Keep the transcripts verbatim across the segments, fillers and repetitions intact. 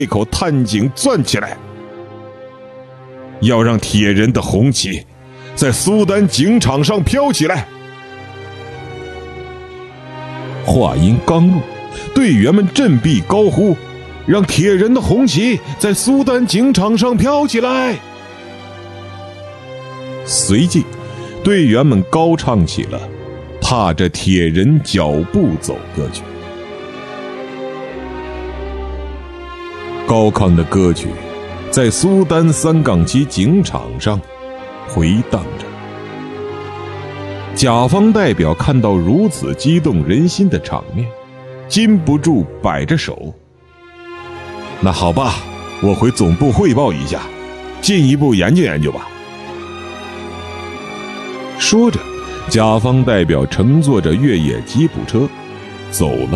这口探井钻起来，要让铁人的红旗在苏丹井场上飘起来。话音刚落，队员们振臂高呼，让铁人的红旗在苏丹井场上飘起来。随即队员们高唱起了踏着铁人脚步走歌曲。高亢的歌曲在苏丹三杠七井场上回荡着。甲方代表看到如此激动人心的场面，禁不住摆着手。那好吧，我回总部汇报一下，进一步研究研究吧。说着，甲方代表乘坐着越野吉普车走了。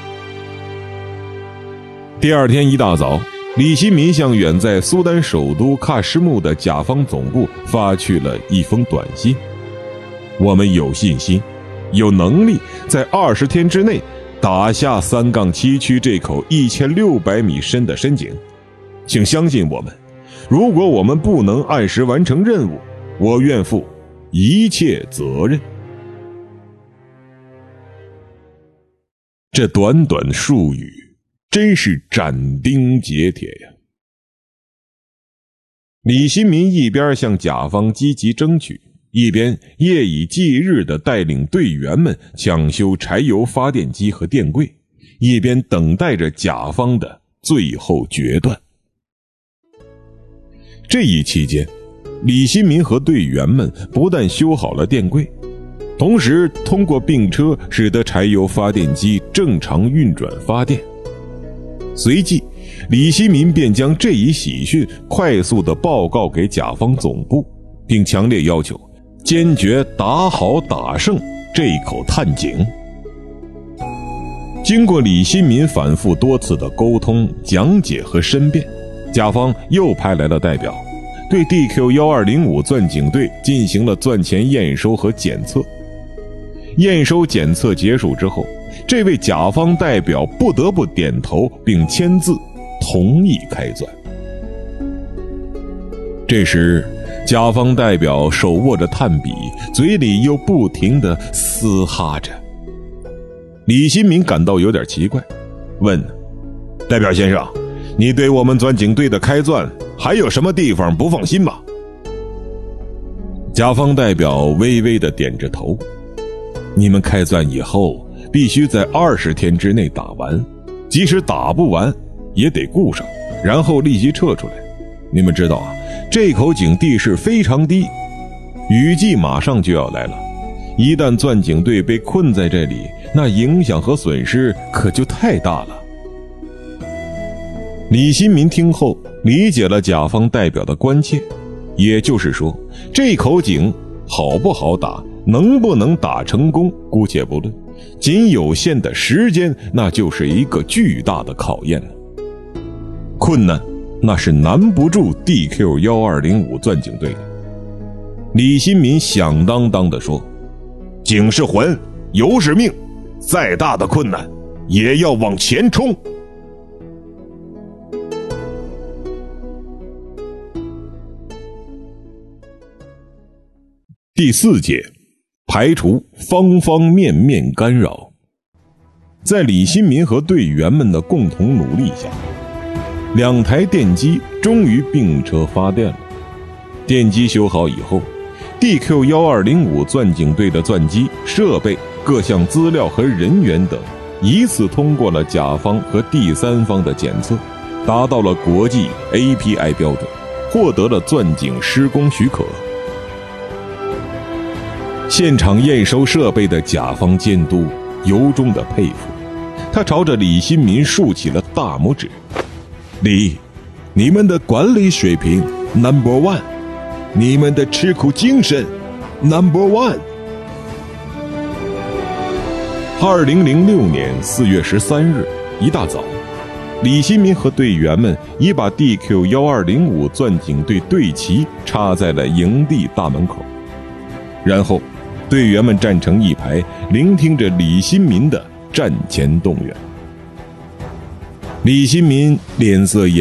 第二天一大早，李新民向远在苏丹首都喀什木的甲方总部发去了一封短信：我们有信心，有能力在二十天之内打下三杠七区这口一千六百米深的深井，请相信我们。如果我们不能按时完成任务，我愿负一切责任。这短短数语真是斩钉截铁呀！李新民一边向甲方积极争取，一边夜以继日地带领队员们抢修柴油发电机和电柜，一边等待着甲方的最后决断。这一期间，李新民和队员们不但修好了电柜，同时通过并车使得柴油发电机正常运转发电。随即，李新民便将这一喜讯快速地报告给甲方总部，并强烈要求坚决打好打胜这一口探井。经过李新民反复多次的沟通、讲解和申辩，甲方又派来了代表，对 D Q 一二零五 钻井队进行了钻前验收和检测。验收检测结束之后，这位甲方代表不得不点头并签字同意开钻。这时，甲方代表手握着炭笔，嘴里又不停地嘶哈着。李新民感到有点奇怪，问：代表先生，你对我们钻井队的开钻还有什么地方不放心吗？甲方代表微微地点着头。你们开钻以后必须在二十天之内打完，即使打不完也得顾上，然后立即撤出来。你们知道啊，这口井地势非常低，雨季马上就要来了，一旦钻井队被困在这里，那影响和损失可就太大了。李新民听后理解了甲方代表的关切，也就是说，这口井好不好打，能不能打成功姑且不论，仅有限的时间那就是一个巨大的考验了。困难那是难不住 D Q 一二零五 钻井队的。李新民响当当地说：井是魂，油是命，再大的困难也要往前冲。第四节，排除方方面面干扰。在李新民和队员们的共同努力下，两台电机终于并车发电了。电机修好以后， D Q 一二零五 钻井队的钻机、设备、各项资料和人员等一次通过了甲方和第三方的检测，达到了国际 A P I 标准，获得了钻井施工许可。现场验收设备的甲方监督由衷的佩服，他朝着李新民竖起了大拇指：李，你们的管理水平 number one， 你们的吃苦精神 number one。 二零零六年四月十三日一大早，李新民和队员们已把 D Q 一二零五 钻井队队旗插在了营地大门口，然后队员们站成一排，聆听着李新民的战前动员。 李新民脸色严